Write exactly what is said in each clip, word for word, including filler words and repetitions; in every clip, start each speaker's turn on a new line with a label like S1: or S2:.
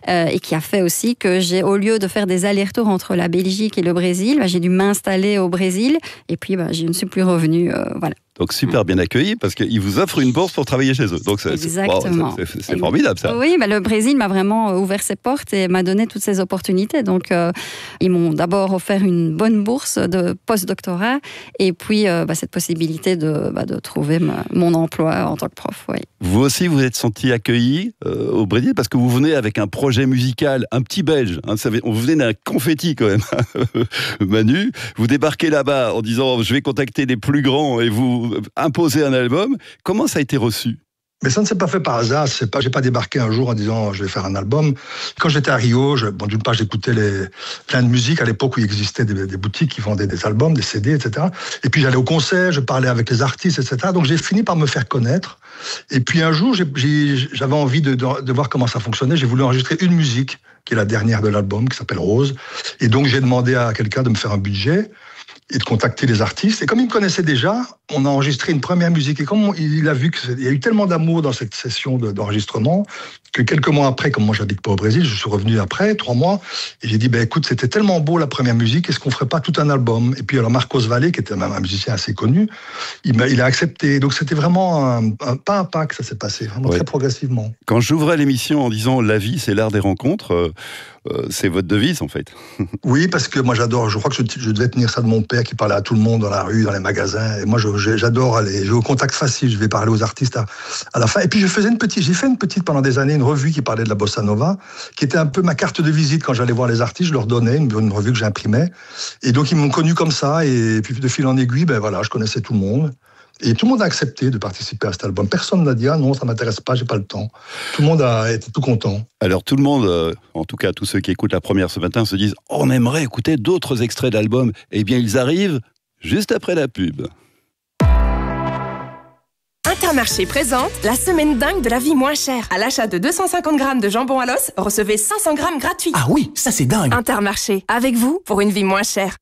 S1: euh, et qui a fait aussi que j'ai, au lieu de faire des allers-retours entre la Belgique et le Brésil, bah, j'ai dû m'installer au Brésil et puis bah, je ne suis plus revenue. Euh, voilà.
S2: Donc super bien accueilli parce qu'ils vous offrent une bourse pour travailler chez eux. Donc c'est,
S1: Exactement.
S2: C'est, c'est, c'est formidable ça.
S1: Oui, bah, le Brésil m'a vraiment ouvert ses portes et m'a donné toutes ces opportunités. Donc euh, ils m'ont d'abord offert une bonne bourse de post-doctorat et puis euh, bah, cette possibilité de, bah, de trouver ma, mon emploi en tant que prof. Oui.
S2: Vous aussi vous êtes senti accueilli euh, au Brésil parce que vous venez avec un projet musical, un petit belge. Hein, savez, on venait d'un confetti quand même, Manu. Vous débarquez là-bas en disant je vais contacter les plus grands et vous imposer un album. Comment ça a été reçu ?
S3: Mais ça ne s'est pas fait par hasard. C'est pas, j'ai pas débarqué un jour en disant je vais faire un album. Quand j'étais à Rio, je, bon, d'une part j'écoutais les, plein de musique à l'époque où il existait des, des boutiques qui vendaient des albums, des C D, et cetera. Et puis j'allais au concert, je parlais avec les artistes, et cetera. Donc j'ai fini par me faire connaître. Et puis un jour, j'ai, j'ai, j'avais envie de, de, de voir comment ça fonctionnait. J'ai voulu enregistrer une musique qui est la dernière de l'album, qui s'appelle Rose. Et donc j'ai demandé à quelqu'un de me faire un budget et de contacter les artistes. Et comme il me connaissait déjà, on a enregistré une première musique. Et comme il a vu qu'il y a eu tellement d'amour dans cette session de, d'enregistrement, que quelques mois après, comme moi j'habite pas au Brésil, je suis revenu après, trois mois, et j'ai dit, ben écoute, c'était tellement beau la première musique, est-ce qu'on ferait pas tout un album ? Et puis alors Marcos Valle, qui était même un musicien assez connu, il, m'a, il a accepté. Donc c'était vraiment un, un pas à pas que ça s'est passé, vraiment ouais. Très progressivement.
S2: Quand j'ouvrais l'émission en disant « La vie, c'est l'art des rencontres euh, », Euh, c'est votre devise en fait.
S3: Oui, parce que moi j'adore, je crois que je, je devais tenir ça de mon père qui parlait à tout le monde dans la rue, dans les magasins, et moi je, je, j'adore aller, je vais au contact facile, je vais parler aux artistes à, à la fin. Et puis je faisais une petite, j'ai fait une petite pendant des années, une revue qui parlait de la bossa nova, qui était un peu ma carte de visite quand j'allais voir les artistes, je leur donnais une, une revue que j'imprimais, et donc ils m'ont connu comme ça, et puis de fil en aiguille, ben voilà, je connaissais tout le monde. Et tout le monde a accepté de participer à cet album. Personne n'a dit « Ah non, ça ne m'intéresse pas, j'ai pas le temps ». Tout le monde a été tout content.
S2: Alors tout le monde, euh, en tout cas tous ceux qui écoutent la première ce matin, se disent oh, « On aimerait écouter d'autres extraits d'albums ». Eh bien, ils arrivent juste après la pub.
S4: Intermarché présente la semaine dingue de la vie moins chère. À l'achat de deux cent cinquante grammes de jambon à l'os, recevez cinq cents grammes gratuits.
S5: Ah oui, ça c'est dingue.
S4: Intermarché, avec vous pour une vie moins chère.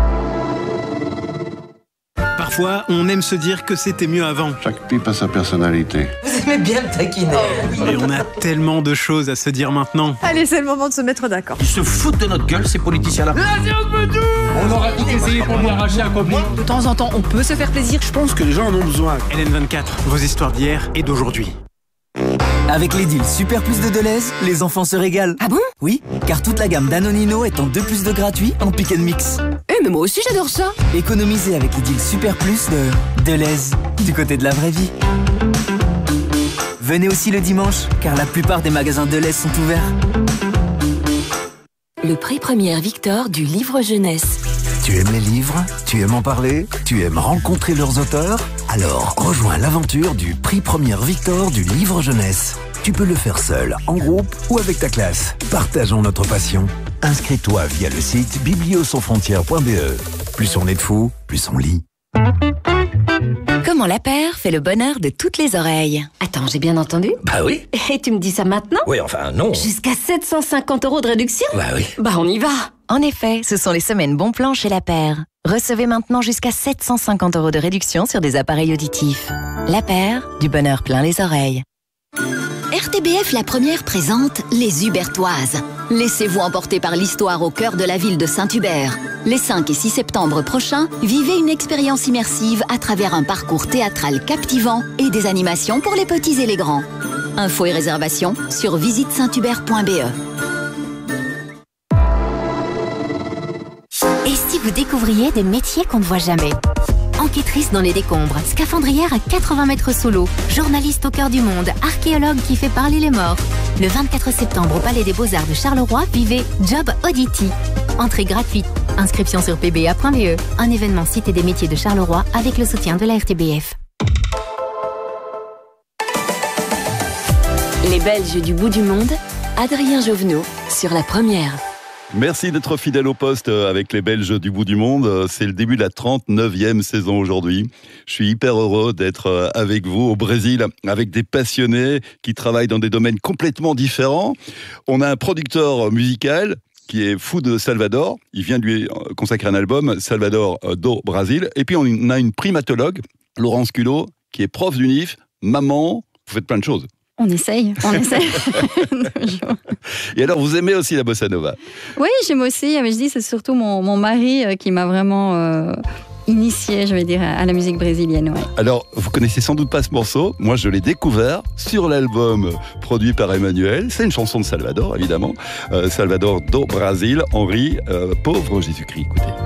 S6: Parfois, on aime se dire que c'était mieux avant.
S7: Chaque pipe a sa personnalité.
S8: Vous aimez bien me taquiner.
S6: Mais on a tellement de choses à se dire maintenant.
S9: Allez, c'est le moment de se mettre d'accord.
S5: Ils se foutent de notre gueule, ces politiciens-là.
S10: La séance me tue. On aura tout essayé pour lui arracher un copain.
S9: De temps en temps, on peut se faire plaisir.
S6: Je pense que les gens en ont besoin. L N vingt-quatre, vos histoires d'hier et d'aujourd'hui.
S11: Avec les deals Super Plus de Deleuze, les enfants se régalent.
S9: Ah bon ?
S11: Oui, car toute la gamme Danonino est en deux plus de gratuit en pick and mix.
S9: Eh mais moi aussi j'adore ça.
S11: Économisez avec les deals Super Plus de Deleuze, du côté de la vraie vie. Venez aussi le dimanche, car la plupart des magasins Deleuze sont ouverts.
S12: Le prix Première Victor du livre jeunesse.
S13: Tu aimes les livres ? Tu aimes en parler ? Tu aimes rencontrer leurs auteurs ? Alors, rejoins l'aventure du prix Première Victor du livre jeunesse. Tu peux le faire seul, en groupe ou avec ta classe. Partageons notre passion. Inscris-toi via le site biblio sans frontières point b e. Plus on est de fous, plus on lit.
S12: Comment la paire fait le bonheur de toutes les oreilles.
S14: Attends, j'ai bien entendu ?
S5: Bah oui.
S14: Et tu me dis ça maintenant ?
S5: Oui, enfin non.
S14: Jusqu'à sept cent cinquante euros de réduction ?
S5: Bah oui.
S14: Bah on y va.
S12: En effet, ce sont les semaines bon plan chez La Paire. Recevez maintenant jusqu'à sept cent cinquante euros de réduction sur des appareils auditifs. La Paire, du bonheur plein les oreilles.
S15: R T B F La Première présente Les Hubertoises. Laissez-vous emporter par l'histoire au cœur de la ville de Saint-Hubert. Les cinq et six septembre prochains, vivez une expérience immersive à travers un parcours théâtral captivant et des animations pour les petits et les grands. Infos et réservations sur visite saint hubert point b e.
S16: Et si vous découvriez des métiers qu'on ne voit jamais ? Enquêtrice dans les décombres, scaphandrière à quatre-vingts mètres sous l'eau, journaliste au cœur du monde, archéologue qui fait parler les morts. Le vingt-quatre septembre au Palais des Beaux-Arts de Charleroi, vivez Job Auditi. Entrée gratuite. Inscription sur p b a point b e. Un événement Cité des métiers de Charleroi avec le soutien de la R T B F.
S12: Les Belges du bout du monde, Adrien Jovenot sur La Première.
S2: Merci d'être fidèle au poste avec les Belges du bout du monde. C'est le début de la trente-neuvième saison aujourd'hui. Je suis hyper heureux d'être avec vous au Brésil, avec des passionnés qui travaillent dans des domaines complètement différents. On a un producteur musical qui est fou de Salvador. Il vient de lui consacrer un album, Salvador do Brasil. Et puis on a une primatologue, Laurence Culot, qui est prof d'U N I F, maman, vous faites plein de choses.
S1: On essaye, on essaye.
S2: Et alors, vous aimez aussi la bossa nova?
S1: Oui, j'aime aussi, mais je dis c'est surtout mon, mon mari qui m'a vraiment euh, initié, je vais dire, à la musique brésilienne. Ouais.
S2: Alors, vous connaissez sans doute pas ce morceau. Moi, je l'ai découvert sur l'album produit par Emmanuel. C'est une chanson de Salvador, évidemment. Euh, Salvador do Brasil, Henri, euh, pauvre Jésus-Christ. Écoutez.